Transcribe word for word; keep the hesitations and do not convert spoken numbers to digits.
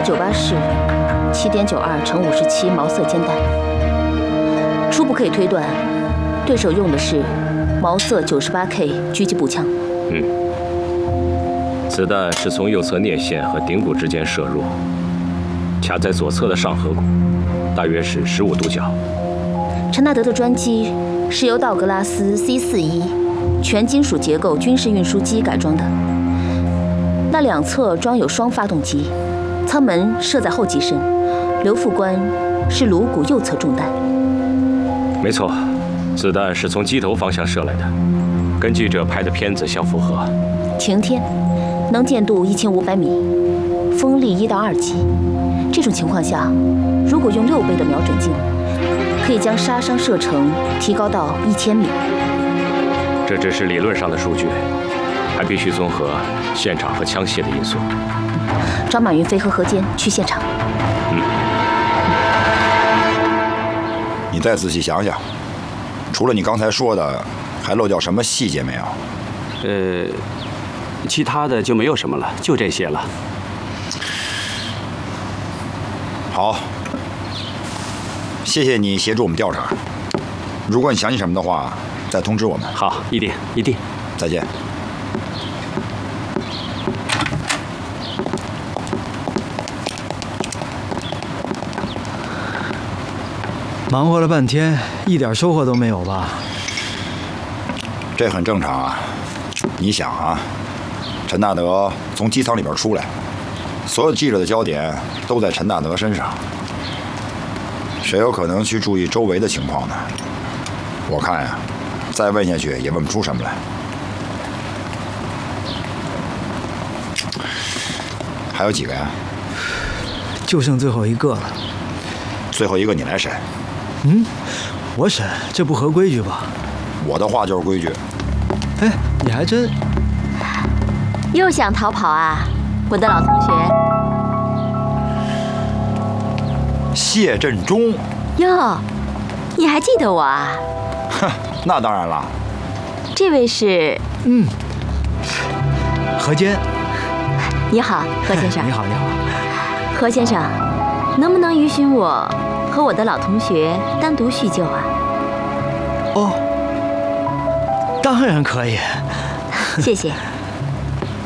酒吧是七点九二乘五十七毛瑟煎弹，初步可以推断，对手用的是毛瑟九十八 K 狙击步枪。 嗯，子弹是从右侧颞线和顶骨之间射入，卡在左侧的上颌骨，大约是十五度角。 陈纳德的专机是由道格拉斯 C 四一全金属结构军事运输机改装的，那两侧装有双发动机，舱门设在后机身，刘副官是颅骨右侧中弹。 没错，子弹是从机头方向射来的，跟记者拍的片子相符合。 晴天，能见度一千五百米，风力一到二级。这种情况下，如果用六倍的瞄准镜，可以将杀伤射程提高到一千米。 这只是理论上的数据，还必须综合现场和枪械的因素。 找马云飞和何坚去现场。 嗯。 你再仔细想想，除了你刚才说的，还漏掉什么细节没有？ 呃，其他的就没有什么了，就这些了。 好，谢谢你协助我们调查。如果你想起什么的话，再通知我们。 好，一定一定。 再见。 忙活了半天，一点收获都没有吧？ 这很正常啊。你想啊，陈大德从机舱里边出来，所有记者的焦点都在陈大德身上，谁有可能去注意周围的情况呢？我看呀，再问下去也问不出什么来。还有几个呀？ 就剩最后一个了。 最后一个你来审。 嗯，我审，这不合规矩吧？ 我的话就是规矩。 哎，你还真…… 又想逃跑啊，我的老同学。 谢振中。 哟，你还记得我啊？ 哼，那当然了。 这位是…… 嗯，何坚。 你好，何先生。 你好，你好。 何先生，能不能允许我和我的老同学单独叙旧啊？ 哦，当然可以。 谢谢。